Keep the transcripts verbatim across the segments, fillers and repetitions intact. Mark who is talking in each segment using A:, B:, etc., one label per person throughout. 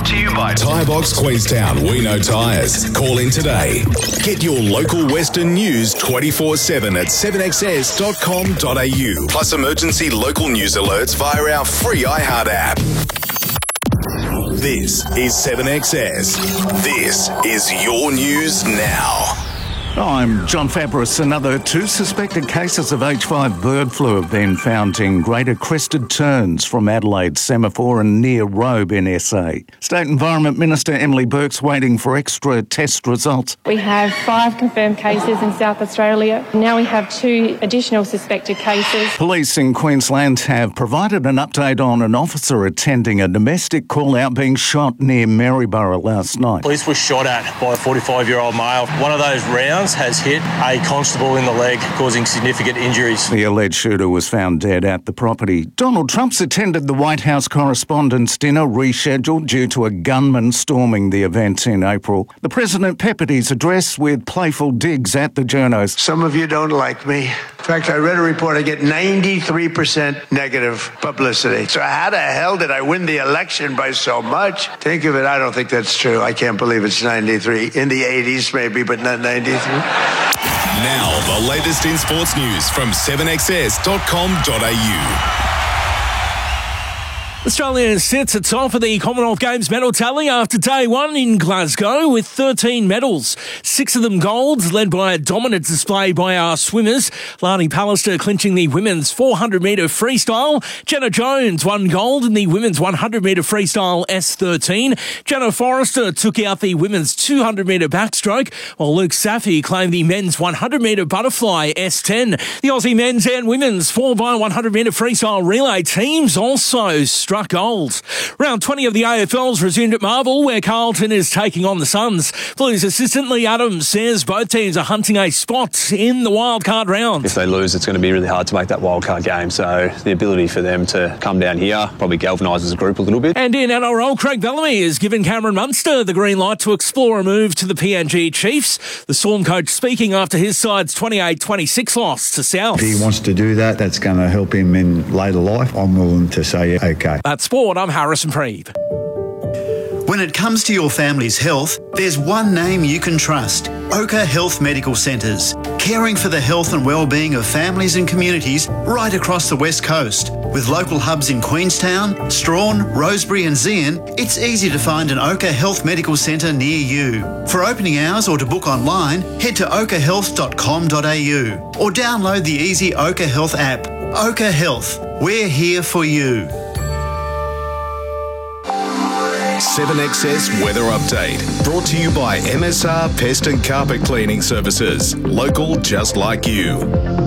A: Brought to you by
B: Tyre Box Queenstown. We know tyres. Call in today. Get your local Western news twenty-four seven at seven x s dot com dot a u. Plus emergency local news alerts via our free iHeart app. This is seven X S. This is your news now.
C: I'm John Fabris. Another two suspected cases of H five bird flu have been found in Greater Crested Terns from Adelaide, Semaphore and near Robe in S A. State Environment Minister Emily Burke's waiting for extra test results.
D: We have five confirmed cases in South Australia. Now we have two additional suspected cases.
C: Police in Queensland have provided an update on an officer attending a domestic call-out being shot near Maryborough last night.
E: Police were shot at by a forty-five-year-old male. One of those rounds has hit a constable in the leg, causing significant injuries.
C: The alleged shooter was found dead at the property. Donald Trump's attended the White House Correspondents' Dinner, rescheduled due to a gunman storming the event in April. The president peppered his address with playful digs at the journos.
F: Some of you don't like me. In fact, I read a report, I get ninety-three percent negative publicity. So how the hell did I win the election by so much? Think of it, I don't think that's true. I can't believe it's ninety-three. In the eighties maybe, but not ninety-three.
B: Now, the latest in sports news from seven x s dot com dot a u.
G: Australia sits atop of the Commonwealth Games medal tally after day one in Glasgow with thirteen medals. Six of them golds, led by a dominant display by our swimmers. Lani Pallister clinching the women's four hundred metre freestyle. Jenna Jones won gold in the women's one hundred metre freestyle S thirteen. Jenna Forrester took out the women's two hundred metre backstroke, while Luke Safi claimed the men's one hundred metre butterfly S ten. The Aussie men's and women's four by one hundred metre freestyle relay teams also struck gold. Round twenty of the A F L's resumed at Marvel, where Carlton is taking on the Suns. Blues assistant Lee Adams says both teams are hunting a spot in the wildcard round.
H: If they lose, it's going to be really hard to make that wildcard game, so the ability for them to come down here probably galvanises the group a little bit.
G: And in N R L, Craig Bellamy has given Cameron Munster the green light to explore a move to the P N G Chiefs. The Storm coach speaking after his side's twenty-eight twenty-six loss to South.
I: If he wants to do that, that's going to help him in later life. I'm willing to say okay.
G: That's sport. I'm Harrison Preeb.
J: When it comes to your family's health, there's one name you can trust: Oka Health Medical Centres, caring for the health and well-being of families and communities right across the West Coast. With local hubs in Queenstown, Strawn, Rosebery and Zeehan, it's easy to find an Oka Health Medical Centre near you. For opening hours or to book online, head to oka health dot com dot a u or download the easy Oka Health app. Oka Health, we're here for you.
B: seven X S Weather Update. Brought to you by M S R Pest and Carpet Cleaning Services. Local just like you.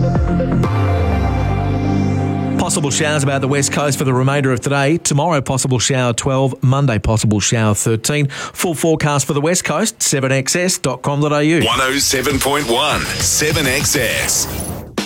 K: Possible showers about the west coast for the remainder of today. Tomorrow, possible shower twelve. Monday, possible shower thirteen. Full forecast for the west coast, seven x s dot com dot a u.
B: one oh seven point one, seven X S.